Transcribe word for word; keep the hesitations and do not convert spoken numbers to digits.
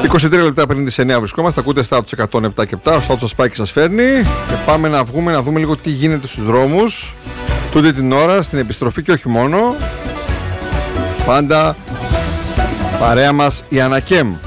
είκοσι τρία λεπτά πριν τις εννιά βρισκόμαστε. Ακούτε Στάτους εκατόν επτά και επτά. Ο Στάτους Σπάκη σας φέρνει. Και πάμε να βγούμε να δούμε λίγο τι γίνεται στους δρόμους τούτη την ώρα, στην επιστροφή και όχι μόνο. Πάντα παρέα μας η Ανακέμ.